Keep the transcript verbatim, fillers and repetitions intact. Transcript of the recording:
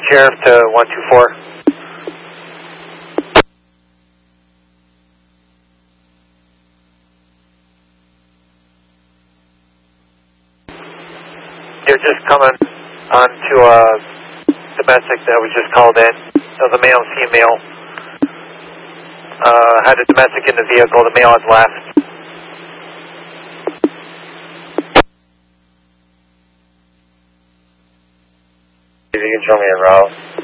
Sheriff to one two four. You're just coming on to a domestic that was just called in. It was a male and female. Uh, had a domestic in the vehicle. The male has left. If you can show me a route.